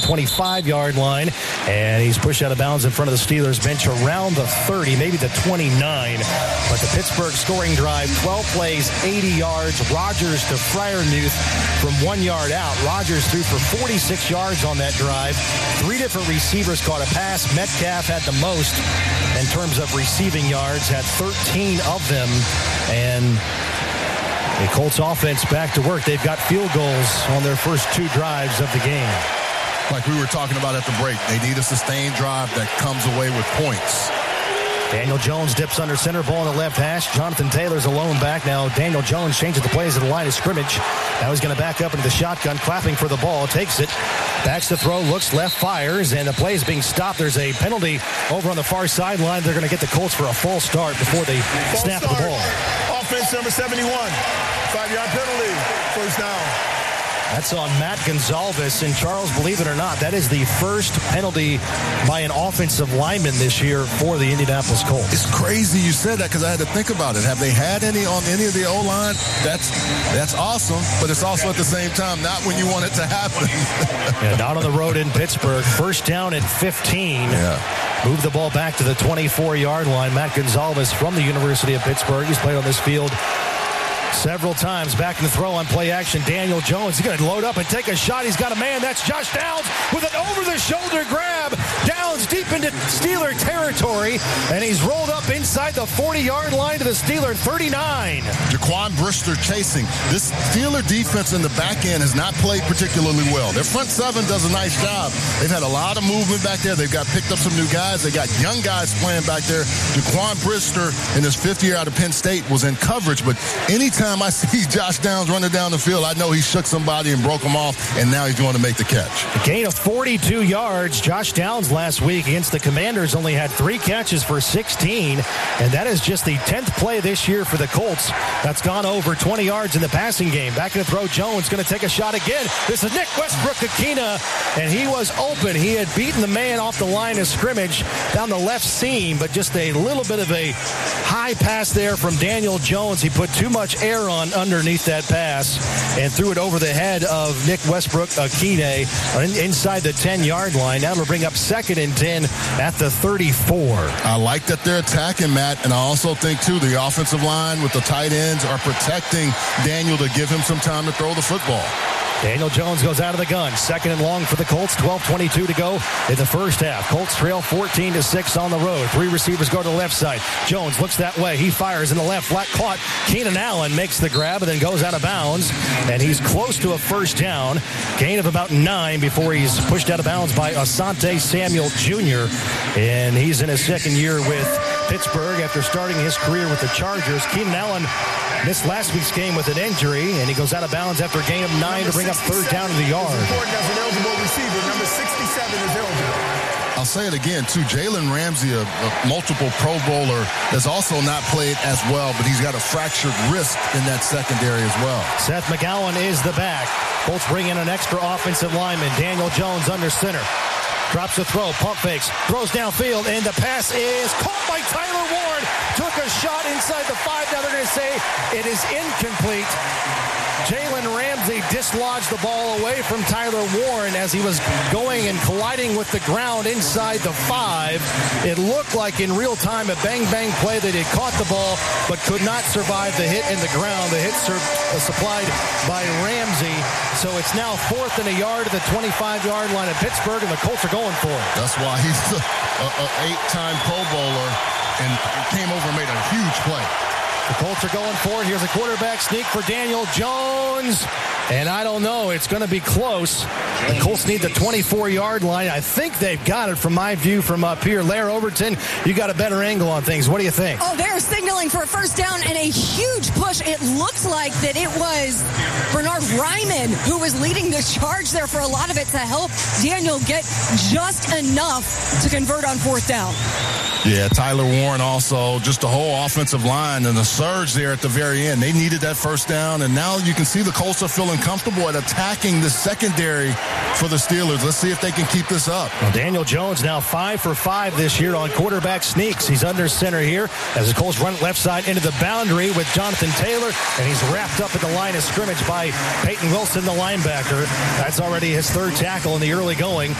25-yard line, and he's pushed out of bounds in front of the Steelers bench around the 30, maybe the 29. But the Pittsburgh scoring drive, 12 plays, 80 yards. Rodgers to Freiermuth from 1 yard out. Rodgers threw for 46 yards on that drive. 3 different receivers caught a pass. Metcalf had the most in terms of receiving yards, had 13 of them. And the Colts offense back to work. They've got field goals on their first 2 drives of the game. Like we were talking about at the break, they need a sustained drive that comes away with points. Daniel Jones dips under center, ball on the left hash. Jonathan Taylor's alone back now. Daniel Jones changes the plays at the line of scrimmage. Now he's going to back up into the shotgun, clapping for the ball, takes it, backs the throw, looks left, fires, and the play is being stopped. There's a penalty over on the far sideline. They're going to get the Colts for a false start before they snap the ball. Offense number 71, 5-yard penalty, first down. That's on Matt Gonzalez. And Charles, believe it or not, that is the first penalty by an offensive lineman this year for the Indianapolis Colts. It's crazy you said that because I had to think about it. Have they had any on any of the O-line? That's awesome, but it's also at the same time not when you want it to happen. Yeah, not on the road in Pittsburgh. First down at 15. Yeah. Move the ball back to the 24-yard line. Matt Gonzalez from the University of Pittsburgh. He's played on this field several times. Back in the throw on play action. Daniel Jones. He's going to load up and take a shot. He's got a man. That's Josh Downs with an over-the-shoulder grab. Downs deep into Steeler territory, and he's rolled up inside the 40-yard line to the Steeler 39. Jaquan Brister chasing. This Steeler defense in the back end has not played particularly well. Their front seven does a nice job. They've had a lot of movement back there. They've got picked up some new guys. They got young guys playing back there. Jaquan Brister in his 5th year out of Penn State was in coverage, but anytime I see Josh Downs running down the field, I know he shook somebody and broke him off, and now he's going to make the catch. A gain of 42 yards. Josh Downs last week against the Commanders only had 3 catches for 16, and that is just the 10th play this year for the Colts that's gone over 20 yards in the passing game. Back in the throw, Jones going to take a shot again. This is Nick Westbrook-Ikhine, and he was open. He had beaten the man off the line of scrimmage down the left seam, but just a little bit of a high pass there from Daniel Jones. He put too much air on underneath that pass and threw it over the head of Nick Westbrook-Ikhine inside the 10-yard line. Now it'll bring up 2nd and 10 at the 34. I like that they're attacking, Matt, and I also think, too, the offensive line with the tight ends are protecting Daniel to give him some time to throw the football. Daniel Jones goes out of the gun. 2nd and long for the Colts. 12:22 to go in the first half. Colts trail 14-6 on the road. 3 receivers go to the left side. Jones looks that way. He fires in the left. Flat caught. Keenan Allen makes the grab and then goes out of bounds. And he's close to a first down. Gain of about 9 before he's pushed out of bounds by Asante Samuel Jr. And he's in his 2nd year with Pittsburgh after starting his career with the Chargers. Keenan Allen missed last week's game with an injury, and he goes out of bounds after a gain of 9 to bring up 3rd down to the yard. Important as an eligible receiver. Number 67 is eligible. I'll say it again, too. Jalen Ramsey, a multiple Pro Bowler, has also not played as well, but he's got a fractured wrist in that secondary as well. Seth McGowan is the back. Colts bring in an extra offensive lineman. Daniel Jones under center. Drops the throw, pump fakes, throws downfield, and the pass is caught by Tyler Warren. Took a shot inside the 5. Now they're going to say it is incomplete. Jalen Ramsey dislodged the ball away from Tyler Warren as he was going and colliding with the ground inside the 5. It looked like in real time a bang-bang play that he caught the ball but could not survive the hit in the ground. The hit supplied by Ramsey. So it's now 4th and a yard at the 25-yard line of Pittsburgh, and the Colts are going for it. That's why he's an 8-time Pro Bowler and came over and made a huge play. The Colts are going for it. Here's a quarterback sneak for Daniel Jones. And I don't know. It's going to be close. The Colts need the 24-yard line. I think they've got it from my view from up here. Lair Overton, you got a better angle on things. What do you think? Oh, they're signaling for a first down and a huge push. It looks like that it was Bernard Ryman who was leading the charge there for a lot of it to help Daniel get just enough to convert on 4th down. Yeah, Tyler Warren also, just the whole offensive line and the surge there at the very end. They needed that first down, and now you can see the Colts are feeling comfortable at attacking the secondary for the Steelers. Let's see if they can keep this up. Well, Daniel Jones now 5 for 5 this year on quarterback sneaks. He's under center here as the Colts run left side into the boundary with Jonathan Taylor, and he's wrapped up at the line of scrimmage by Peyton Wilson, the linebacker. That's already his 3rd tackle in the early going.